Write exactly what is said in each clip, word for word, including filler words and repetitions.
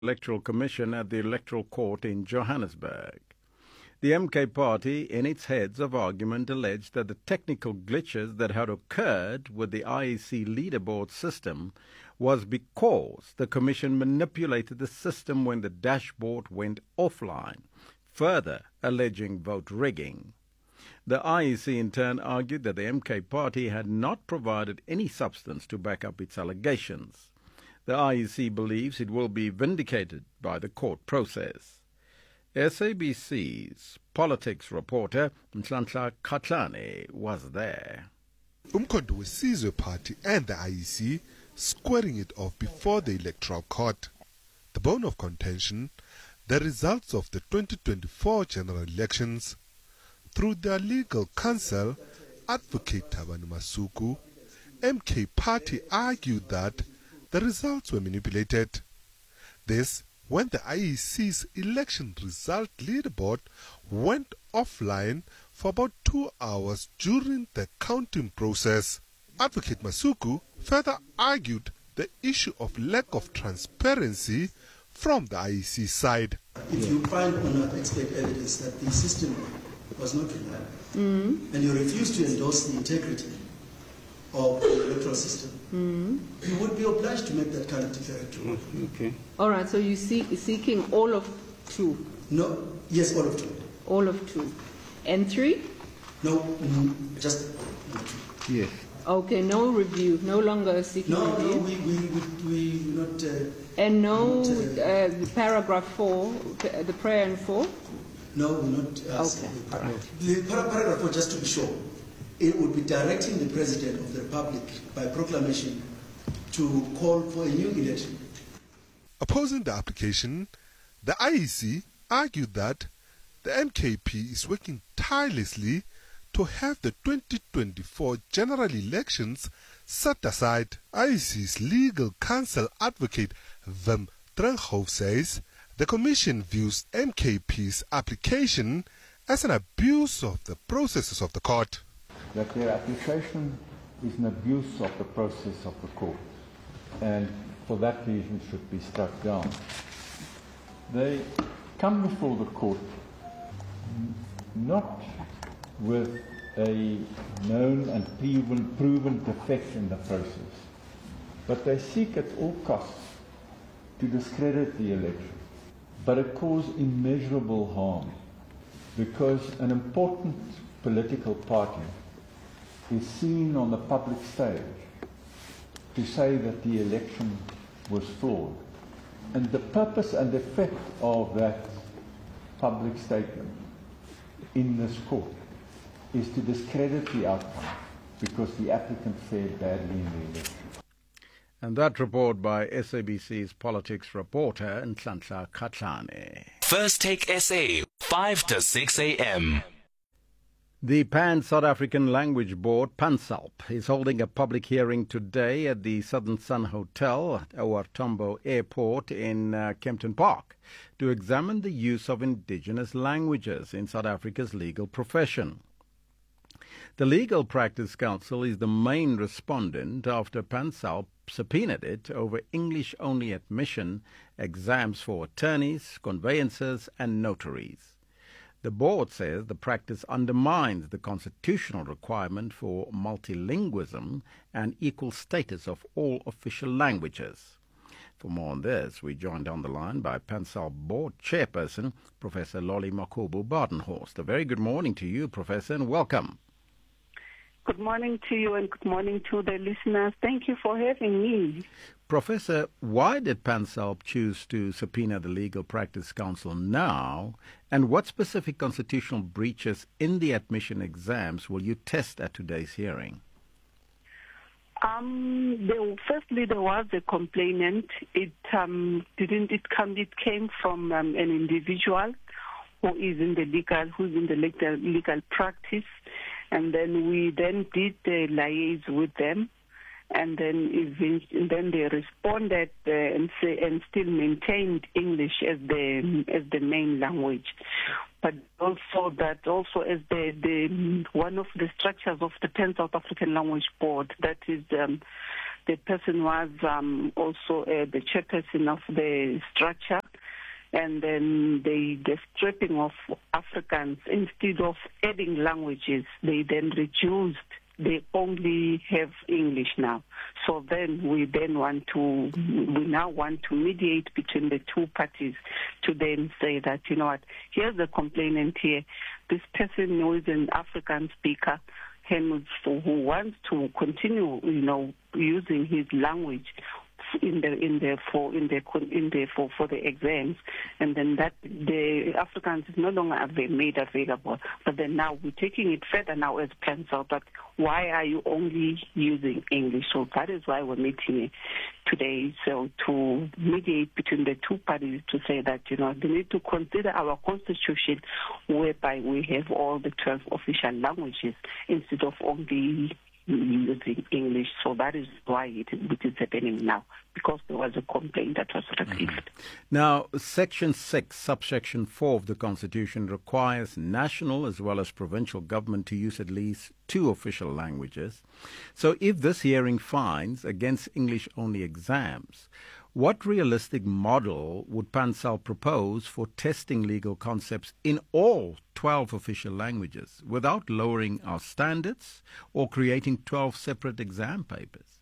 Electoral Commission at the Electoral Court in Johannesburg. The M K party, in its heads of argument, alleged that the technical glitches that had occurred with the I E C leaderboard system was because the Commission manipulated the system when the dashboard went offline, further alleging vote rigging. The I E C in turn argued that the M K party had not provided any substance to back up its allegations. The I E C believes it will be vindicated by the court process. S A B C's politics reporter Nhlanhla Khatlane was there. Umkhonto weSizwe Party and the I E C squaring it off before the Electoral Court. The bone of contention, the results of the twenty twenty-four general elections. Through their legal counsel, Advocate Thabani Masuku, M K party argued that the results were manipulated. This when the I E C's election result leaderboard went offline for about two hours during the counting process. Advocate Masuku further argued the issue of lack of transparency from the I E C side. If you find on expert evidence that the system was not reliable, mm. and you refuse to endorse the integrity of the electoral system, mm. you would be obliged to make that kind of declaration. Okay. All right, so you see seeking all of two? No, yes, all of two. All of two. And three? No, mm, just two. Yes. Okay, no review, no longer seeking no, review? No, we, we, we, we not... Uh, and no not, uh, uh, paragraph four, the prayer in four? No, we're not asking. Okay, all right. The paragraph four, just to be sure, it would be directing the President of the Republic by proclamation to call for a new election. Opposing the application, the I E C argued that the M K P is working tirelessly to have the twenty twenty-four general elections set aside. I E C's legal counsel advocate Wim Trinkhoff says the Commission views M K P's application as an abuse of the processes of the court. That their application is an abuse of the process of the court, and for that reason should be struck down. They come before the court not with a known and proven, proven defect in the process, but they seek at all costs to discredit the election. But it caused immeasurable harm because an important political party is seen on the public stage to say that the election was flawed. And the purpose and effect of that public statement in this court is to discredit the outcome because the applicant fared badly in the election. And that report by S A B C's politics reporter Nhlanhla Khatlane. First Take S A, five to six a.m. The Pan-South African Language Board, PANSALB, is holding a public hearing today at the Southern Sun Hotel at O R Tambo Airport in uh, Kempton Park to examine the use of indigenous languages in South Africa's legal profession. The Legal Practice Council is the main respondent after PANSALB subpoenaed it over English-only admission exams for attorneys, conveyancers and notaries. The board says the practice undermines the constitutional requirement for multilingualism and equal status of all official languages. For more on this, we joined on the line by PANSALB board chairperson, Professor Lolly Makubu Badenhorst. A very good morning to you, Professor, and welcome. Good morning to you and good morning to the listeners. Thank you for having me. Professor, why did PANSALB choose to subpoena the Legal Practice Council now, and what specific constitutional breaches in the admission exams will you test at today's hearing? Um, there, firstly, there was a complainant. It um, didn't. It come. It came from um, an individual who is in the legal, who's in the legal legal practice, and then we then did uh, liaise with them. And then, and then they responded uh, and, say, and still maintained English as the as the main language, but also that also as the, the one of the structures of the Pan South African Language Board, that is um, The person was um, also uh, the chairperson of the structure. And then they, the stripping of Africans, instead of adding languages, they then reduced. They only have English now. So then we then want to, we now want to mediate between the two parties to then say that, you know what, here's the complainant here. This person who is an African speaker and who wants to continue, you know, using his language in the in the for in the in the for for the exams, and then that the Africans is no longer made available. But then now we're taking it further now as pencil. But why are you only using English? So that is why we're meeting today. So to mediate between the two parties to say that, you know, they need to consider our constitution, whereby we have all the twelve official languages instead of only using English. So that is why it, it is happening now, because there was a complaint that was received. Mm-hmm. Now, Section six, subsection four of the Constitution requires national as well as provincial government to use at least two official languages. So if this hearing finds against English-only exams, what realistic model would PANSALP propose for testing legal concepts in all twelve official languages without lowering our standards or creating twelve separate exam papers?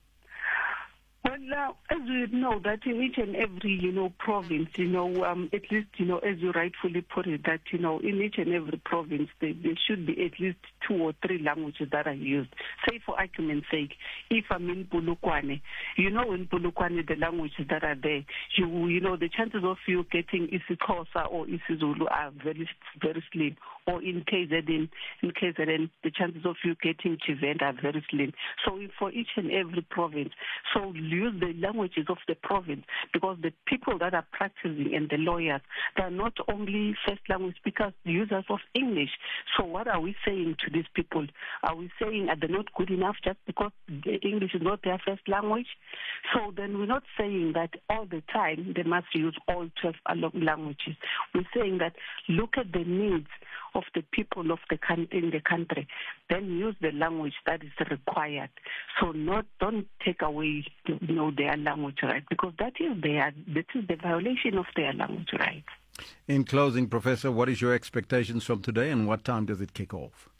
Well, uh, as we know that in each and every, you know, province, you know, um, at least, you know, as you rightfully put it, that, you know, in each and every province, there, there should be at least two or three languages that are used. Say, for argument's sake, if I'm in Polokwane, you know, in Polokwane, the languages that are there, you, you know, the chances of you getting isiXhosa or isiZulu are very, very slim. Or in K Z N, in K Z N, the chances of you getting Tshivenda are very slim. So if for each and every province, so use the languages of the province, because the people that are practicing and the lawyers, they are not only first language speakers, users of English. So what are we saying to these people? Are we saying are they not good enough just because English is not their first language? So then we're not saying that all the time they must use all twelve languages. We're saying that look at the needs of the people of the in the country, then use the language that is required. So not don't take away, you know, their language right, because that is their that is the violation of their language right. In closing, Professor, what is your expectations from today, and what time does it kick off?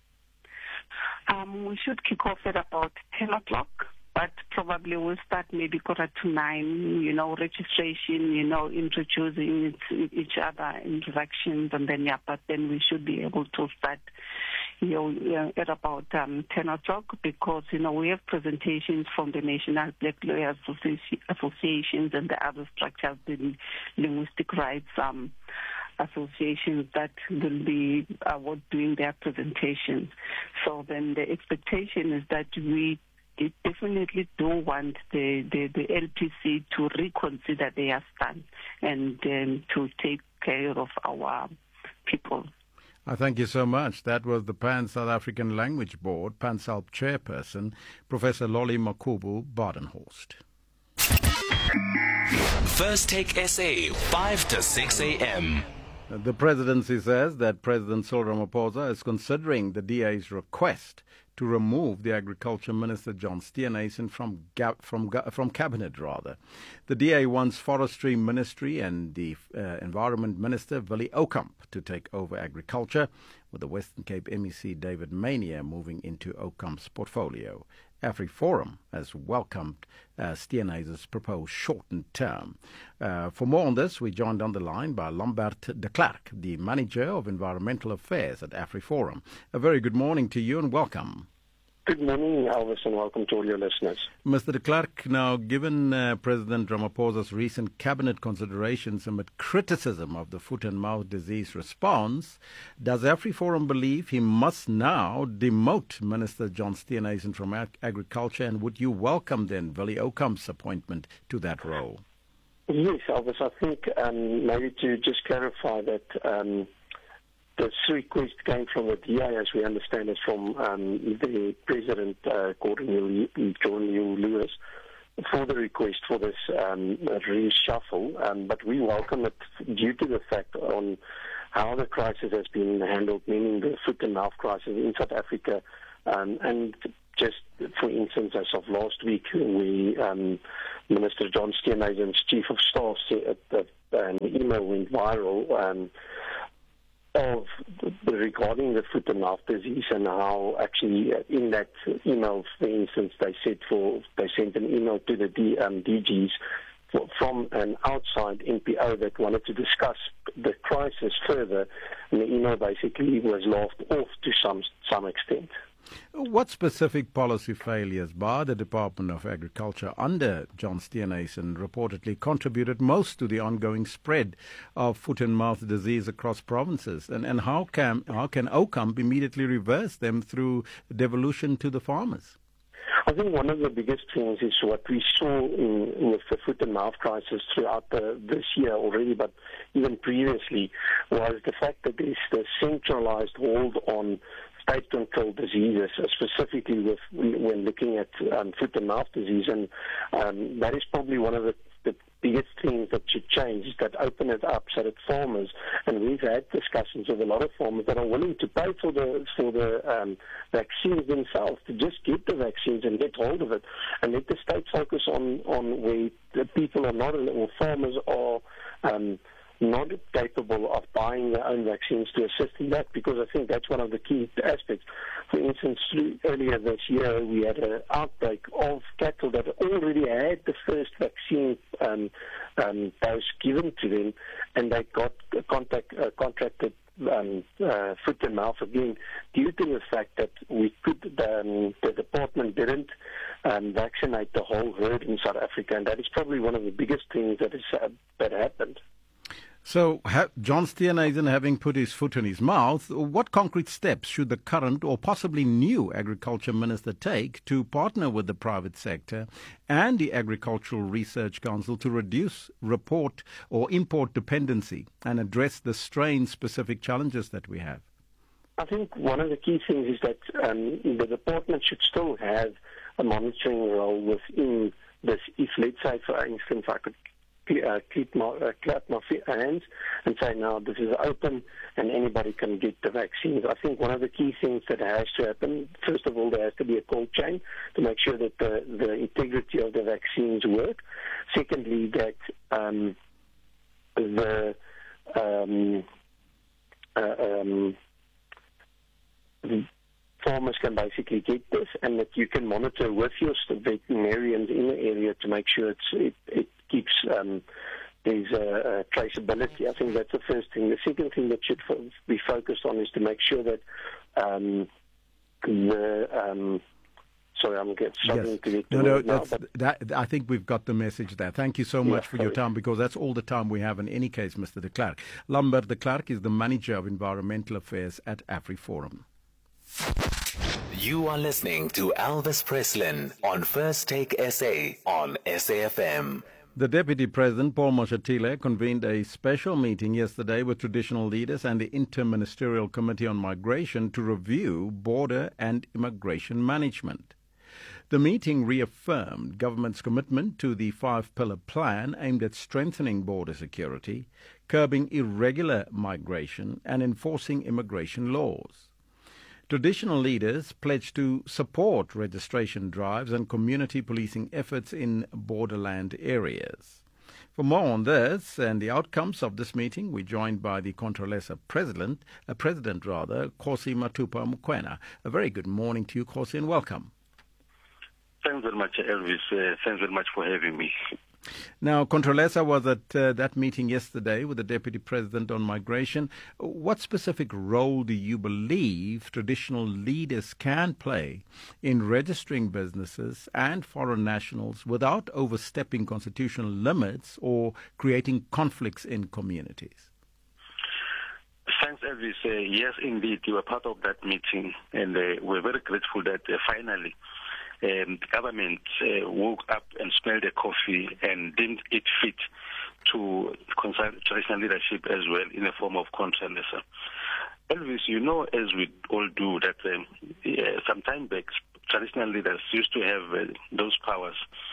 Um, we should kick off at about ten o'clock. But probably we'll start maybe quarter to nine, you know, registration, you know, introducing each other, introductions, and then, yeah, but then we should be able to start, you know, at about um, ten o'clock, because, you know, we have presentations from the National Black Lawyers Associations and the other structures, the linguistic rights um, associations that will be uh, doing their presentations. So then the expectation is that we They definitely do want the, the, the L P C to reconsider their stand and um, to take care of our people. I thank you so much. That was the Pan South African Language Board, PANSALP chairperson, Professor Lolly Makubu Badenhorst. First Take S A, five to six a.m. The presidency says that President Cyril Ramaphosa is considering the D A's request to remove the Agriculture Minister John Steenhuisen from from from cabinet. Rather, the D A wants Forestry Ministry and the uh, Environment Minister Willie Ocamp to take over agriculture, with the Western Cape M E C David Mania moving into Ocamp's portfolio. AfriForum has welcomed uh, Steenhuisen's proposed shortened term. Uh, for more on this, we joined on the line by Lambert de Klerk, the Manager of Environmental Affairs at AfriForum. A very good morning to you and welcome. Good morning, Elvis, and welcome to all your listeners. Mister de Klerk, now given uh, President Ramaphosa's recent cabinet considerations amid criticism of the foot and mouth disease response, does AfriForum believe he must now demote Minister John Steenhuisen from ag- agriculture, and would you welcome then Willie Ocamp's appointment to that role? Yes, Elvis, I think um, maybe to just clarify that um, this request came from the D A, as we understand it, from um, the President, uh, Gordon Lewis, for the request for this um, reshuffle. Um, but we welcome it due to the fact on how the crisis has been handled, meaning the foot and mouth crisis in South Africa, um, and just for instance, as of last week, we um, Minister John Steenhuisen's chief of staff said that an email went viral um, of regarding the foot and mouth disease, and how actually in that email, for instance, they said for they sent an email to the D, um, D Gs from an outside N P O that wanted to discuss the crisis further, and the email basically was laughed off to some some extent. What specific policy failures by the Department of Agriculture under John Steenhuisen reportedly contributed most to the ongoing spread of foot and mouth disease across provinces? And, and how can how can OCAMP immediately reverse them through devolution to the farmers? I think one of the biggest things is what we saw in, with the foot and mouth crisis throughout the, this year already, but even previously, was the fact that there's the centralized hold on state-controlled diseases, specifically with when looking at um, foot and mouth disease, and um, that is probably one of the, the biggest things that should change, is that open it up so that farmers, and we've had discussions with a lot of farmers that are willing to pay for the for the um, vaccines themselves, to just get the vaccines and get hold of it, and let the state focus on, on where the people are not, or farmers are um, not capable of buying their own vaccines, to assist in that, because I think that's one of the key aspects. For instance, earlier this year, we had an outbreak of cattle that already had the first vaccine um, um, dose given to them, and they got contact, uh, contracted um, uh, foot and mouth again, due to the fact that we could, um, the department didn't um, vaccinate the whole herd in South Africa, and that is probably one of the biggest things that is uh, that happened. So, ha- John Steenhuisen having put his foot in his mouth, what concrete steps should the current or possibly new Agriculture Minister take to partner with the private sector and the Agricultural Research Council to reduce report or import dependency and address the strain-specific challenges that we have? I think one of the key things is that um, the department should still have a monitoring role within this. If, let's say, for instance, I could Uh, keep my, uh, clap my hands and say, now this is open and anybody can get the vaccines. I think one of the key things that has to happen, first of all, there has to be a cold chain to make sure that the, the integrity of the vaccines work. Secondly, that um, the um, uh, um, the farmers can basically get this, and that you can monitor with your veterinarians in the area to make sure it's, it, it keeps um, there's uh, uh, traceability. I think that's the first thing. The second thing that should fo- be focused on is to make sure that um, the um, sorry, I'm getting struggling yes. to get no, to no, it now. that's, that, I think we've got the message there. Thank you so much yeah, for sorry. your time, because that's all the time we have in any case, Mister de Klerk. Lambert de Klerk is the Manager of Environmental Affairs at AfriForum. You are listening to Elvis Preslin on First Take S A on S A F M. The Deputy President, Paul Mashatile, convened a special meeting yesterday with traditional leaders and the Inter-Ministerial Committee on Migration to review border and immigration management. The meeting reaffirmed government's commitment to the five-pillar plan aimed at strengthening border security, curbing irregular migration, and enforcing immigration laws. Traditional leaders pledged to support registration drives and community policing efforts in borderland areas. For more on this and the outcomes of this meeting, we're joined by the Controlesa President, uh, President rather, Kgosi Mathupha Mokoena. A very good morning to you, Kgosi, and welcome. Thanks very much, Elvis. Uh, thanks very much for having me. Now, Controlesa was at uh, that meeting yesterday with the Deputy President on migration. What specific role do you believe traditional leaders can play in registering businesses and foreign nationals without overstepping constitutional limits or creating conflicts in communities? Thanks, Elvis. Uh, yes, indeed, you were part of that meeting, and uh, we're very grateful that uh, finally Um, the government uh, woke up and smelled the coffee and deemed it fit to consult traditional leadership as well in the form of Controlesa. Elvis, you know, as we all do, that um, uh, some time back, traditional leaders used to have uh, those powers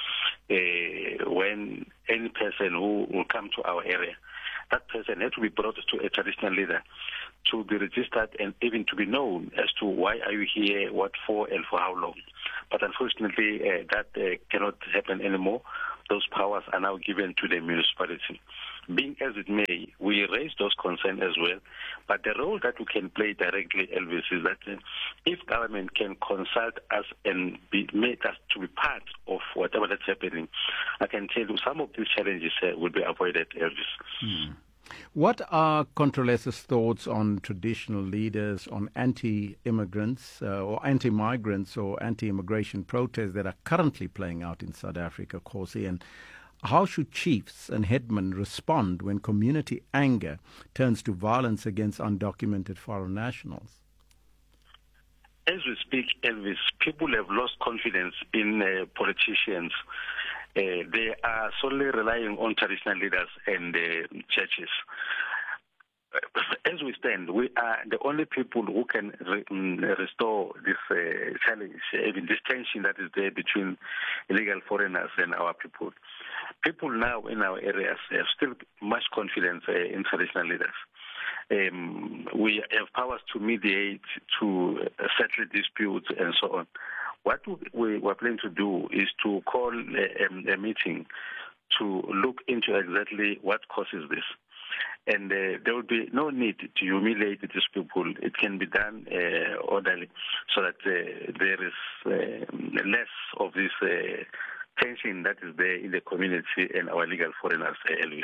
uh, when any person who will come to our area, that person had to be brought to a traditional leader to be registered and even to be known as to why are you here, what for, and for how long. But unfortunately, uh, that uh, cannot happen anymore. Those powers are now given to the municipality. Being as it may, we raise those concerns as well. But the role that we can play directly, Elvis, is that uh, if government can consult us and be, make us to be part of whatever that's happening, I can tell you some of these challenges uh, will be avoided, Elvis. Hmm. What are Controlesa's thoughts on traditional leaders, on anti-immigrants uh, or anti-migrants or anti-immigration protests that are currently playing out in South Africa, Kgosi? And how should chiefs and headmen respond when community anger turns to violence against undocumented foreign nationals? As we speak, Elvis, people have lost confidence in uh, politicians. Uh, they are solely relying on traditional leaders and uh, churches. As we stand, we are the only people who can re- restore this uh, challenge, even this tension that is there between illegal foreigners and our people. People now in our areas have still much confidence uh, in traditional leaders. Um, we have powers to mediate, to uh, settle disputes, and so on. What we were planning to do is to call a, a meeting to look into exactly what causes this. And uh, there will be no need to humiliate these people. It can be done uh, orderly so that uh, there is uh, less of this uh, tension that is there in the community and our legal foreigners, uh, Elvis.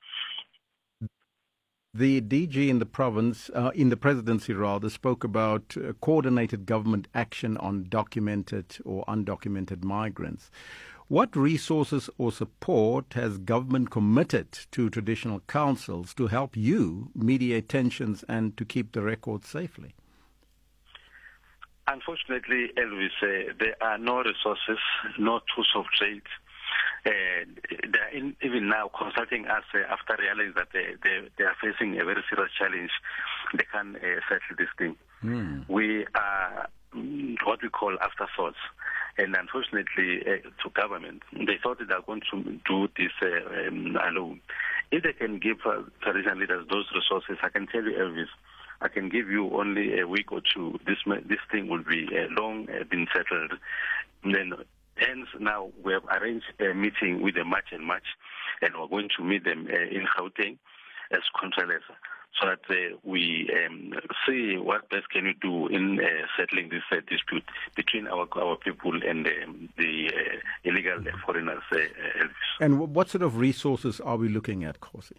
The D G in the province, uh, in the presidency rather, spoke about uh, coordinated government action on documented or undocumented migrants. What resources or support has government committed to traditional councils to help you mediate tensions and to keep the record safely? Unfortunately, Elvis, uh, there are no resources, no tools of trade. Uh, they are in, even now consulting us uh, after realizing that they, they, they are facing a very serious challenge. They can't uh, settle this thing. Mm. We are mm, what we call afterthoughts. And unfortunately, uh, to government, they thought they are going to do this uh, um, alone. If they can give uh, traditional leaders those resources, I can tell you, Elvis, I can give you only a week or two. This this thing will be uh, long uh, been settled. And then, hence, now we have arranged a meeting with the March and March, and we're going to meet them uh, in Gauteng as Controlesa, so that uh, we um, see what best can we do in uh, settling this uh, dispute between our our people and um, the uh, illegal foreigners. Uh, and what sort of resources are we looking at, Kgosi?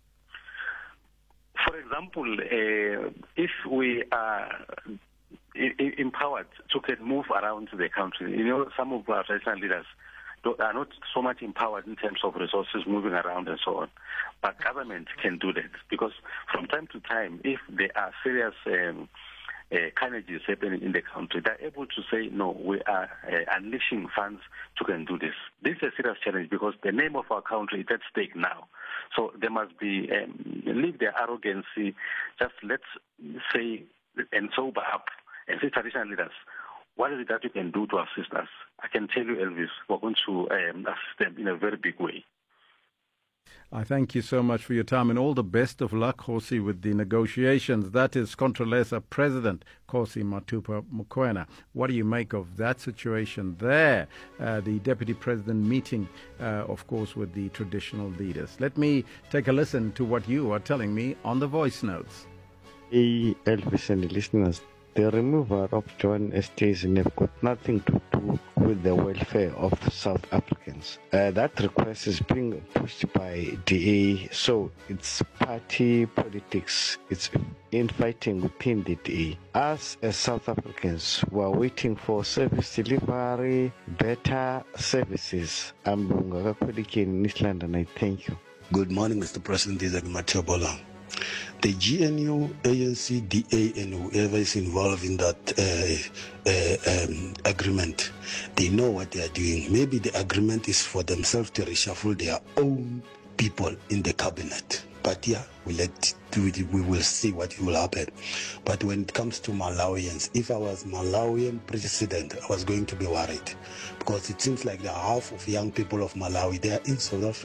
For example, uh, if we are empowered to can move around the country, you know, some of our traditional leaders are not so much empowered in terms of resources moving around and so on. But government can do that because from time to time, if there are serious um, uh, carnages happening in the country, they're able to say, no, we are uh, unleashing funds to can do this. This is a serious challenge because the name of our country is at stake now. So there must be, um, leave their arrogancy, just let's say and sober up and say traditional leaders, what is it that you can do to assist us? I can tell you, Elvis, we're going to um, assist them in a very big way. I thank you so much for your time and all the best of luck, Kgosi, with the negotiations. That is Controlesa President Kgosi Mathupha-Mokoena. What do you make of that situation there? Uh, the Deputy President meeting, uh, of course, with the traditional leaders. Let me take a listen to what you are telling me on the voice notes. Hey, Elvis and the listeners. The removal of Joan Estesen have got nothing to do with the welfare of South Africans. Uh, that request is being pushed by D A, so it's party politics. It's infighting within the D A. Us as South Africans, we are waiting for service delivery, better services. I'm Bunga in East London. I thank you. Good morning, Mister President. This is Mathieu Bola. The G N U, A N C, D A, and whoever is involved in that uh, uh, um, agreement, they know what they are doing. Maybe the agreement is for themselves to reshuffle their own people in the cabinet. But yeah, we let do it. We will see what will happen. But when it comes to Malawians, if I was Malawian president, I was going to be worried because it seems like the half of young people of Malawi, they are in South Africa.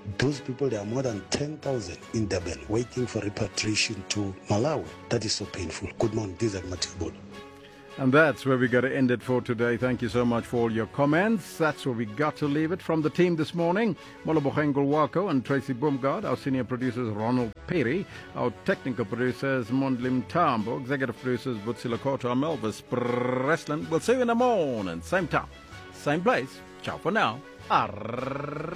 Those people, there are more than ten thousand in Durban waiting for repatriation to Malawi. That is so painful. Good morning, this is Agmatio Bolo. And that's where we got to end it for today. Thank you so much for all your comments. That's where we got to leave it. From the team this morning, Molobogengul Wako and Tracy Boomgard, our senior producers Ronald Perry, our technical producers Mondlim Tambo, executive producers Butsila Koto, I'm Elvis Preslin. We'll see you in the morning, same time, same place. Ciao for now. Arr-